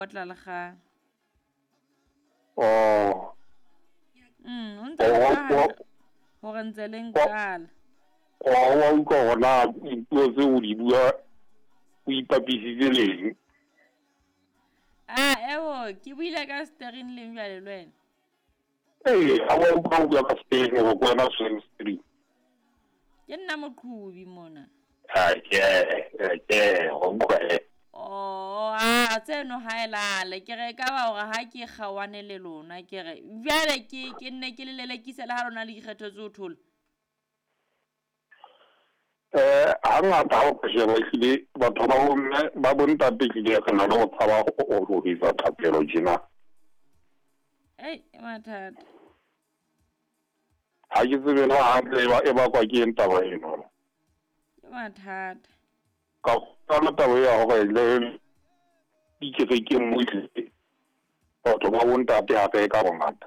tla le ga o o ntse le ka hare hore ntse le nkala wa utlwa gona dipuo tse o di bua o ipapisitse leng ewo ke buile ka steering leng jwale le wena ga wa utlwa o bua ka steng go kwena swing stream ke nna moqhubi mona ke go nkwe tseno ha elale ke re ka ba hore ha ke kgawane le lona ke re jwale ke nne ke le lelekise le ha lona le dikgetho tse o thola hangata ha o ka sheba ehlile batho ba bomme ba bontate ehlile re na le go tshaba go rorisa thapelo jena mathata ha ke tsebe na hantle e bakwa ke eng taba eno ke mathata ka tsana taba ya hore le dikerekeng mo ehlile batho ba bontate hape ka bongata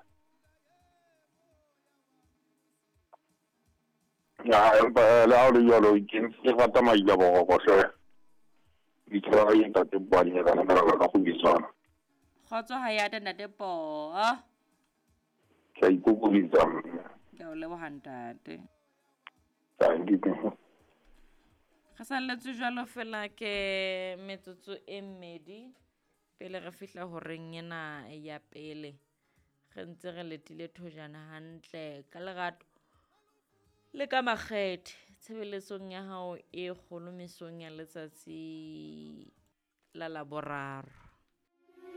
empa le ha o le jalo ke rata maile a boroko hle dithola ga ntate buanyekana ka go buisana kgotso ha ya ntate poo ke a ikokodisa ke o leboga ntate thank you ga saletse jalo fela ke metsotso e mmedi pele re fihla ho reng ena ya pele re ntse re letile thojana hantle ka lerato le ka makgethe tshebeletsong ya hao e kgolo mesong ya letsatsi la laboraro